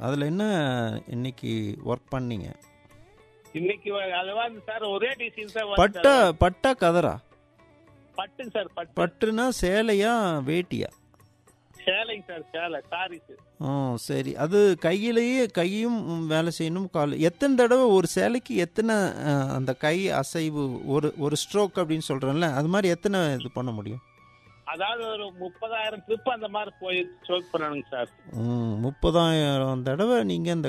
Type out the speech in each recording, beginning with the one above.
அதில் என்ன இன்னைக்கு ஒர்க் பண்ணீங்க? இன்னைக்கு அதுவா சார் ஒரே டிசைன் சார். பட்டா கதரா? பட்டுங்க சார். பட்டுனா சேலையா வேட்டியா? சேலைங்க சார், சேலை சாரீஸ். சரி. அது கையும் வேலை செய்யணும், எத்தனை தடவை ஒரு சேலைக்கு எத்தனை அந்த கை அசைவு, ஒரு ஸ்ட்ரோக் அப்படின்னு சொல்றேன்ல, அது மாதிரி எத்தனை இது பண்ண முடியும்? அதாவது ஒரு 30,000 ட்ரிப் அந்த மாதிரி போய் ஸ்ட்ரோக் பண்ணணுங்க சார். 30,000 தடவை நீங்க அந்த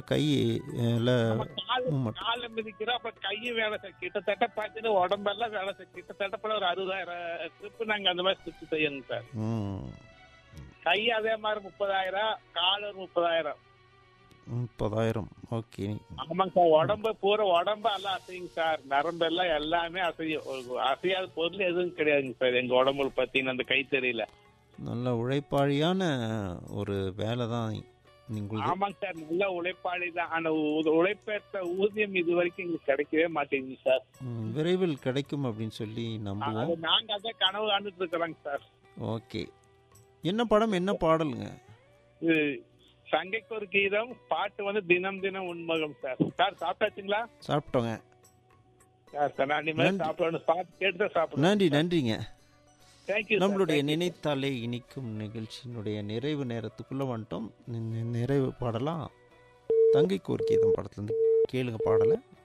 கால மிதிக்கிற அப்புறம் கையும் வேலை கிட்டத்தட்ட பார்த்தீங்கன்னா உடம்பெல்லாம் வேலை கிட்டத்தட்ட ஒரு 60,000 ட்ரிப் நாங்க அந்த மாதிரி ஸ்டிச் செய்யணுங்க சார். கை அதே மாதிரி 30,000, கால் ஒரு 30,000. 30,000. ஓகே. ஆமாங்க சார். உடம்பு எல்லாம் அசையுங்க சார். நரம்பு எல்லாம் எல்லாமே அசையும். அசையாத பொருள் எதுவும் கிடையாதுங்க சார் எங்க உடம்புல பார்த்தீங்கன்னா அந்த கைத்தறியில. நல்ல உழைப்பாளியான ஒரு வேலை தான் நீங்கள். ஆமாங்க சார், நல்ல உழைப்பாளி தான். ஆனா உழைப்பேற்ற ஊதியம் இது வரைக்கும் எங்களுக்கு கிடைக்கவே மாட்டேங்குது சார். விரைவில் கிடைக்கும் அப்படின்னு சொல்லி நம்புவோம். நாங்க அதான் கனவு காண்டுட்டு இருக்கிறோங்க சார். ஓகே. என்ன படம், என்ன பாடலுங்க? சங்கைக்கு ஒரு கீதம் பாட்டு தினம் தினம் உண்மகம் சார். சார் சாப்பிட்டாச்சுங்களா? சாப்பிட்டோங்க சார். நான் இனிமேல் சாப்பிடணும், பாட்டு கேட்டு சாப்பிடுறேன். நன்றிங்க. நம்மளுடைய நினைத்தாலே இனிக்கும் நிகழ்ச்சியினுடைய நிறைவு நேரத்துக்குள்ள வந்துட்டோம். நிறைவு பாடலாம் தங்கைக்கு ஒரு கீதம் படத்துல இருந்து கேளுங்க பாடலை.